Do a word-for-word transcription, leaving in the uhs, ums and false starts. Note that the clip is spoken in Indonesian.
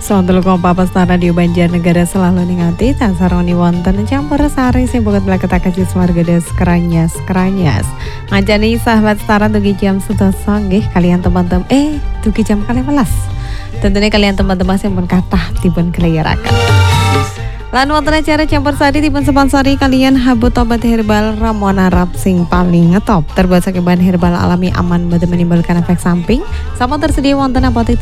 Sontel kompa pesta radio Banjarnegara selalu ningati tasaroni wonten campur sari sing boget blaketa kajus warga keranyas keranyas. Ngajani sahabat setara dugi jam sedasa nggih kalian teman-teman eh dugi jam kali welas. Tentunya kalian teman-teman yang pun kathah dipun keliyaraken. Lan wonten acara campur sari dipun sponsori kalian Habut Obat Herbal Ramona Rap sing paling ngetop. Terbuat saking bahan herbal alami aman boten menimbulkan efek samping. Sama tersedia wonten apotek